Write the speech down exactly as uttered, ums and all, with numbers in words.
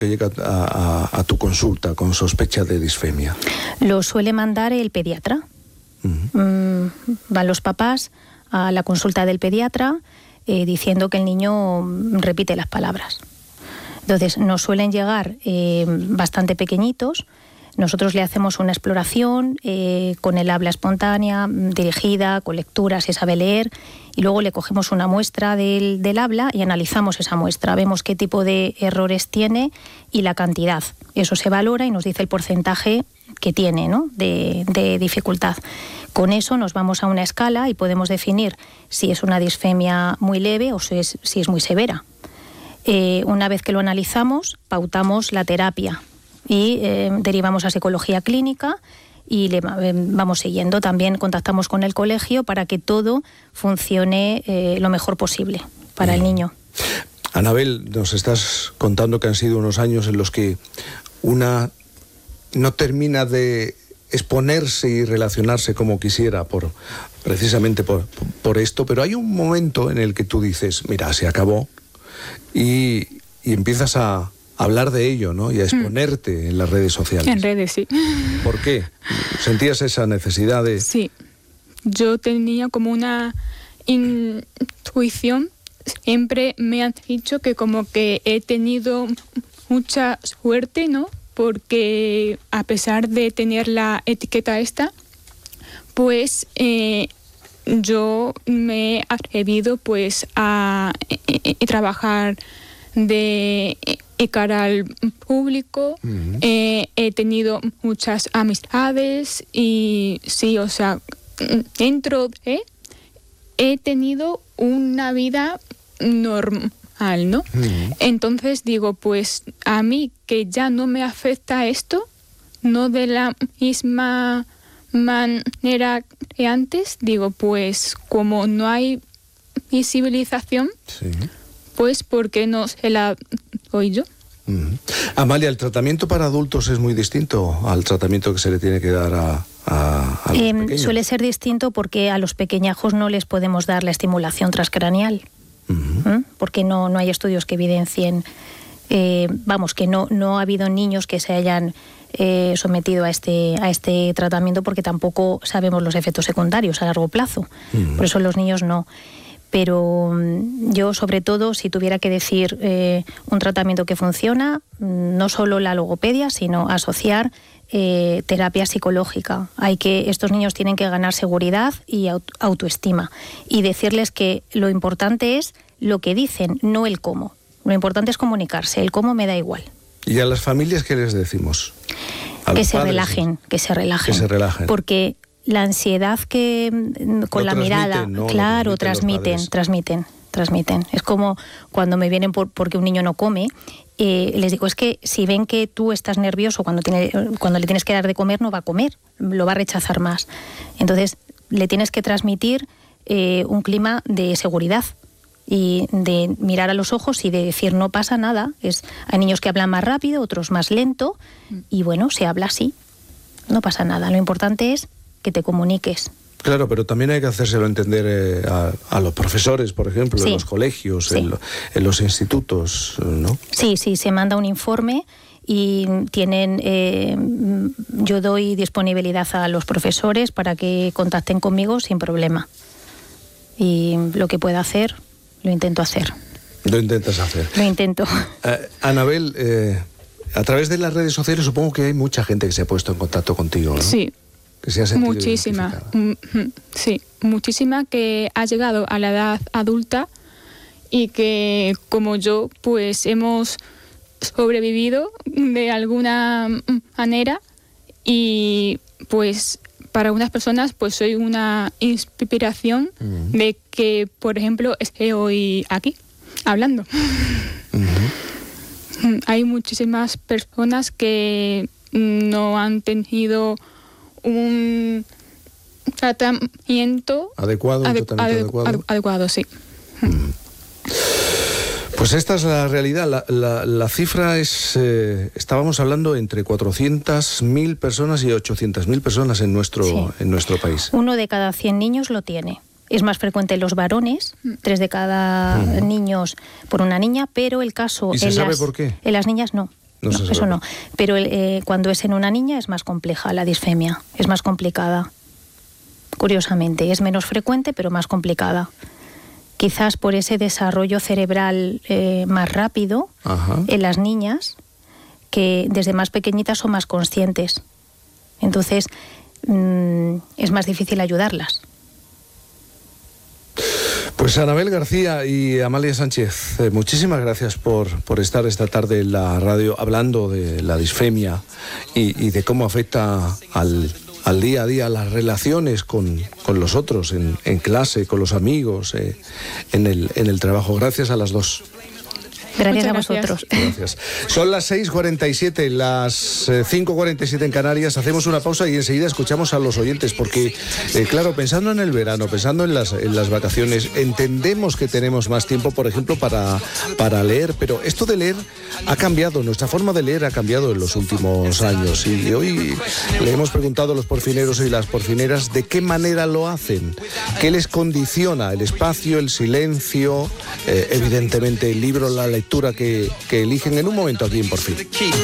que llega a, a, a tu consulta con sospecha de disfemia? Lo suele mandar el pediatra. Uh-huh. Mm, van los papás a la consulta del pediatra eh, diciendo que el niño repite las palabras. Entonces nos suelen llegar eh, bastante pequeñitos. Nosotros le hacemos una exploración eh, con el habla espontánea, dirigida, con lecturas, si sabe leer, y luego le cogemos una muestra del, del habla y analizamos esa muestra. Vemos qué tipo de errores tiene y la cantidad. Eso se valora y nos dice el porcentaje que tiene, ¿no?, de, de dificultad. Con eso nos vamos a una escala y podemos definir si es una disfemia muy leve o si es, si es muy severa. Eh, una vez que lo analizamos, pautamos la terapia y eh, derivamos a psicología clínica y le eh, vamos siguiendo. También contactamos con el colegio para que todo funcione eh, lo mejor posible para el niño. Anabel, nos estás contando que han sido unos años en los que una no termina de exponerse y relacionarse como quisiera por precisamente por, por esto, pero hay un momento en el que tú dices, mira, se acabó, y, y empiezas a hablar de ello, ¿no?, y a exponerte mm. en las redes sociales. En redes, sí. ¿Por qué? ¿Sentías esa necesidad de...? Sí, yo tenía como una intuición, siempre me han dicho que como que he tenido mucha suerte, ¿no?, porque a pesar de tener la etiqueta esta, pues eh, yo me he atrevido pues a, a, a trabajar de cara al público. Uh-huh. eh, he tenido muchas amistades y sí, o sea, dentro de he tenido una vida normal, ¿no? Uh-huh. Entonces digo, pues a mí que ya no me afecta esto, no de la misma manera que antes, digo, pues como no hay visibilización, sí, pues ¿por qué no se la doy yo? Uh-huh. Amalia, ¿el tratamiento para adultos es muy distinto al tratamiento que se le tiene que dar a, a, a los eh, pequeños? Suele ser distinto porque a los pequeñajos no les podemos dar la estimulación transcraneal. Uh-huh. ¿Mm? Porque no, no hay estudios que evidencien, eh, vamos, que no, no ha habido niños que se hayan eh, sometido a este, a este tratamiento, porque tampoco sabemos los efectos secundarios a largo plazo. Uh-huh. Por eso los niños no. Pero yo, sobre todo, si tuviera que decir eh, un tratamiento que funciona, no solo la logopedia, sino asociar eh, terapia psicológica. Hay que, estos niños tienen que ganar seguridad y aut- autoestima. Y decirles que lo importante es lo que dicen, no el cómo. Lo importante es comunicarse, el cómo me da igual. ¿Y a las familias qué les decimos? Que se relajen, que se relajen. Que se relajen. Porque la ansiedad que con la mirada, ¿no? claro, transmiten, transmiten, transmiten. Es como cuando me vienen por, porque un niño no come, eh, les digo, es que si ven que tú estás nervioso cuando, tiene, cuando le tienes que dar de comer, no va a comer, lo va a rechazar más. Entonces, le tienes que transmitir eh, un clima de seguridad y de mirar a los ojos y de decir, no pasa nada. Es, hay niños que hablan más rápido, otros más lento, y bueno, se habla así, no pasa nada. Lo importante es que te comuniques. Claro, pero también hay que hacérselo entender eh, a, a los profesores, por ejemplo, sí, en los colegios, sí, en, lo, en los institutos, ¿no? Sí, sí, se manda un informe y tienen, eh, yo doy disponibilidad a los profesores para que contacten conmigo sin problema. Y lo que pueda hacer, lo intento hacer. Lo intentas hacer. Lo intento. Uh, Anabel, eh, a través de las redes sociales supongo que hay mucha gente que se ha puesto en contacto contigo, ¿no? Sí. Que se ha sentido muchísima, sí, muchísima que ha llegado a la edad adulta y que, como yo, pues hemos sobrevivido de alguna manera, y pues para unas personas pues soy una inspiración uh-huh. de que, por ejemplo, esté hoy aquí hablando. Uh-huh. Hay muchísimas personas que no han tenido un tratamiento adecuado, un ade- tratamiento ade- adecuado. adecuado, sí. Mm. Pues esta es la realidad. La, la, la cifra es, eh, estábamos hablando entre cuatrocientas mil personas y ochocientas mil personas en nuestro, sí, en nuestro país. Uno de cada cien niños lo tiene. Es más frecuente en los varones, tres de cada mm. niños por una niña, pero el caso... ¿Y se en sabe las, por qué? En las niñas no. No, no se eso no. Pero eh, cuando es en una niña es más compleja la disfemia, es más complicada. Curiosamente, es menos frecuente, pero más complicada. Quizás por ese desarrollo cerebral eh, más rápido. Ajá. En las niñas, que desde más pequeñitas son más conscientes. Entonces, mmm, es más difícil ayudarlas. Pues Anabel García y Amalia Sánchez, eh, muchísimas gracias por, por estar esta tarde en la radio hablando de la disfemia y, y de cómo afecta al, al día a día las relaciones con, con los otros, en, en clase, con los amigos, eh, en, el, en el trabajo. Gracias a las dos. Gracias a vosotros. Gracias. Son las seis cuarenta y siete, las cinco cuarenta y siete en Canarias. Hacemos una pausa y enseguida escuchamos a los oyentes, porque, eh, claro, pensando en el verano, pensando en las, en las vacaciones, entendemos que tenemos más tiempo, por ejemplo, para, para leer, pero esto de leer ha cambiado, nuestra forma de leer ha cambiado en los últimos años. Y hoy le hemos preguntado a los porfineros y las porfineras de qué manera lo hacen, qué les condiciona el espacio, el silencio, eh, evidentemente el libro, la lectura que, que eligen en un momento aquí en Por Fin.